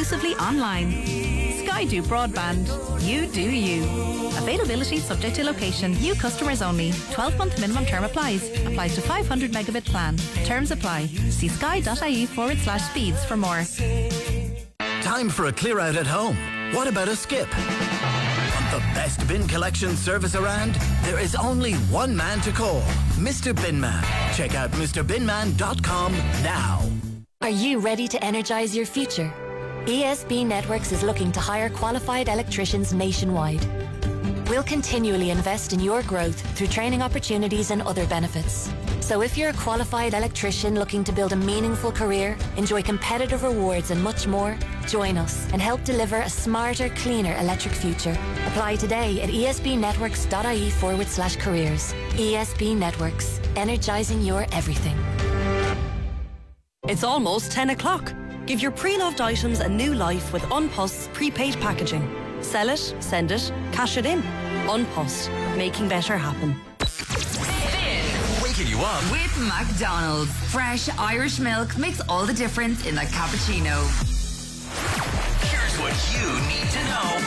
exclusively online. Sky do broadband. You do you. Availability subject to location. New customers only. 12-month minimum term applies. Applies to 500 megabit plan. Terms apply. See sky.ie/speeds for more. Time for a clear out at home. What about a skip? Want the best bin collection service around? There is only one man to call, Mr. Binman. Check out MrBinman.com now. Are you ready to energise your future? ESB Networks is looking to hire qualified electricians nationwide. We'll continually invest in your growth through training opportunities and other benefits. So if you're a qualified electrician looking to build a meaningful career, enjoy competitive rewards and much more, join us and help deliver a smarter, cleaner electric future. Apply today at esbnetworks.ie/careers. ESB Networks, energising your everything. It's almost 10 o'clock. Give your pre-loved items a new life with Unpost's prepaid packaging. Sell it, send it, cash it in. Unpost, making better happen. Waking you up with McDonald's. Fresh Irish milk makes all the difference in a cappuccino. Here's what you need to know.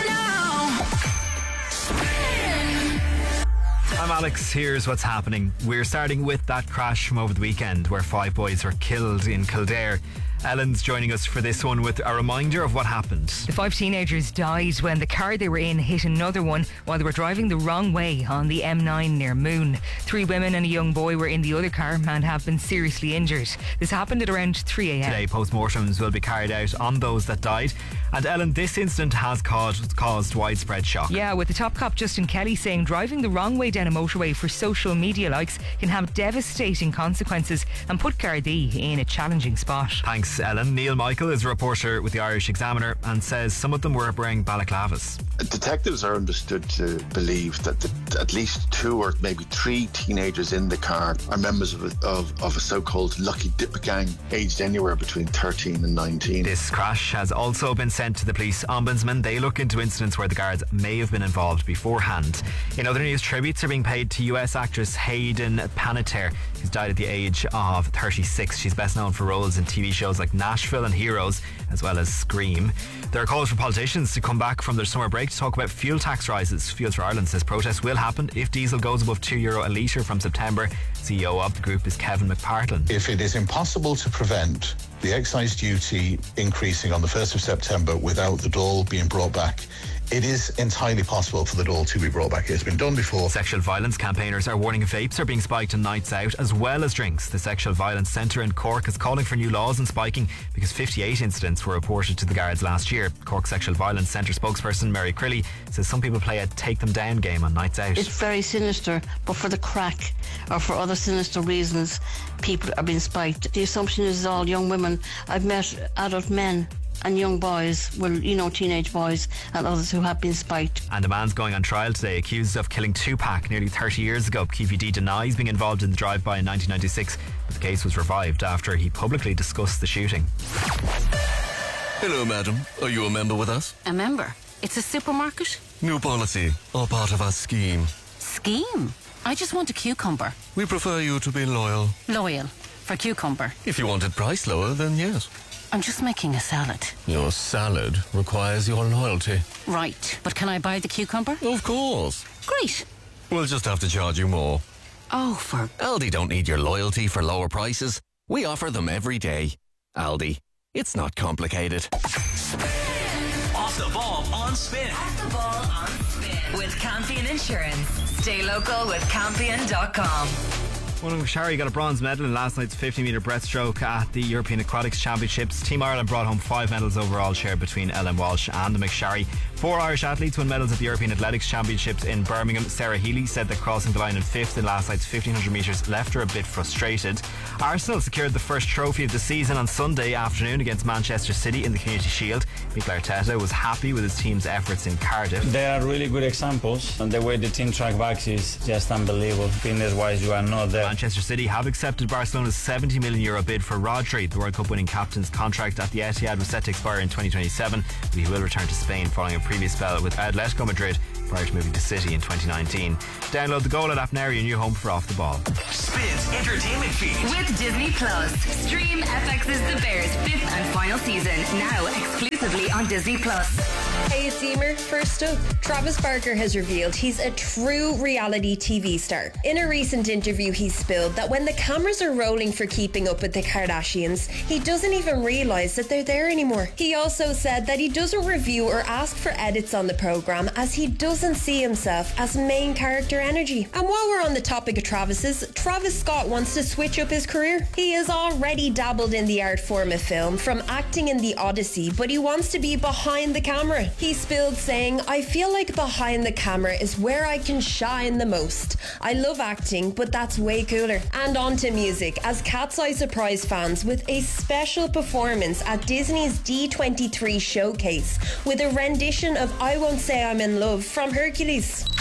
I'm Alex. Here's what's happening. We're starting with that crash from over the weekend where 5 boys were killed in Kildare. Ellen's joining us for this one with a reminder of what happened. The 5 teenagers died when the car they were in hit another one while they were driving the wrong way on the M9 near Moon. 3 women and a young boy were in the other car and have been seriously injured. This happened at around 3 a.m. Today, post-mortems will be carried out on those that died. And Ellen, this incident has caused widespread shock. Yeah, with the top cop Justin Kelly saying driving the wrong way down a motorway for social media likes can have devastating consequences and put Gardaí in a challenging spot. Thanks, Ellen. Neil Michael is a reporter with the Irish Examiner and says some of them were wearing balaclavas. Detectives are understood to believe that at least 2 or maybe 3 teenagers in the car are members of a so-called Lucky Dipper gang, aged anywhere between 13 and 19. This crash has also been sent to the police ombudsman. They look into incidents where the guards may have been involved beforehand. In other news, tributes are being paid to US actress Hayden Panettiere, who's died at the age of 36. She's best known for roles in TV shows like Nashville and Heroes, as well as Scream. There are calls for politicians to come back from their summer break to talk about fuel tax rises. Fuels for Ireland says protests will happen if diesel goes above €2 a litre from September. CEO of the group is Kevin McPartlin. If it is impossible to prevent the excise duty increasing on the 1st of September without the Dáil being brought back, it is entirely possible for the Dáil to be brought back. It's been done before. Sexual violence campaigners are warning vapes are being spiked on nights out as well as drinks. The Sexual Violence Centre in Cork is calling for new laws on spiking because 58 incidents were reported to the guards last year. Cork Sexual Violence Centre spokesperson Mary Crilly says some people play a take them down game on nights out. It's very sinister, but for the crack or for other sinister reasons, people are being spiked. The assumption is all young women. I've met adult men and young boys, teenage boys and others who have been spiked. And a man's going on trial today accused of killing Tupac nearly 30 years ago. KVD denies being involved in the drive-by in 1996, but the case was revived after he publicly discussed the shooting. Hello, madam. Are you a member with us? A member? It's a supermarket? New policy, all part of our scheme. Scheme? I just want a cucumber. We prefer you to be loyal. Loyal? For cucumber? If you wanted price lower, then yes. I'm just making a salad. Your salad requires your loyalty. Right, but can I buy the cucumber? Of course. Great. We'll just have to charge you more. Oh, for... Aldi don't need your loyalty for lower prices. We offer them every day. Aldi. It's not complicated. Off the ball on spin. Off the ball on spin. With Campion Insurance. Stay local with Campion.com. Well, McSharry got a bronze medal in last night's 50-metre breaststroke at the European Aquatics Championships. Team Ireland brought home 5 medals overall, shared between Ellen Walsh and McSharry. 4 Irish athletes won medals at the European Athletics Championships in Birmingham. Sarah Healy said that crossing the line in 5th in last night's 1500 metres left her a bit frustrated. Arsenal secured the first trophy of the season on Sunday afternoon against Manchester City in the Community Shield. Mikel Arteta was happy with his team's efforts in Cardiff. They are really good examples, and the way the team track back is just unbelievable. Fitness-wise, you are not there. Manchester City have accepted Barcelona's €70 million bid for Rodri. The World Cup winning captain's contract at the Etihad was set to expire in 2027, but he will return to Spain following a previous spell with Atletico Madrid prior to moving to City in 2019. Download the Goal app now, your new home for Off the Ball. Spin's entertainment feed with Disney Plus. Stream FX's The Bears 5th and final season now exclusively on Disney Plus. Hey, it's Emer. First up, Travis Barker has revealed he's a true reality TV star. In a recent interview, he spilled that when the cameras are rolling for Keeping Up with the Kardashians, he doesn't even realise that they're there anymore. He also said that he doesn't review or ask for edits on the programme as he doesn't see himself as main character energy. And while we're on the topic of Travis's, Travis Scott wants to switch up his career. He has already dabbled in the art form of film, from acting in The Odyssey, but he wants to be behind the camera. He spilled saying, "I feel like behind the camera is where I can shine the most. I love acting, but that's way cooler." And on to music, as Cat's Eye surprised fans with a special performance at Disney's D23 showcase with a rendition of I Won't Say I'm in Love from Hercules.